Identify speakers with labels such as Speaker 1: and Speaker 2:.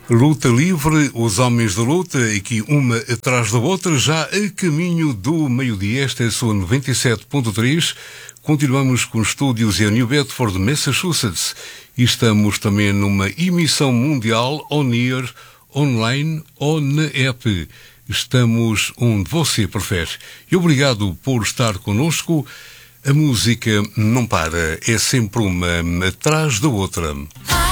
Speaker 1: Luta livre, os homens da luta, aqui uma atrás da outra, já a caminho do meio-dia. Esta é a sua 97.3. Continuamos com os estúdios em New Bedford, Massachusetts. E estamos também numa emissão mundial on-air, online ou na app. Estamos onde você prefere. E obrigado por estar connosco. A música não para, é sempre uma atrás da outra.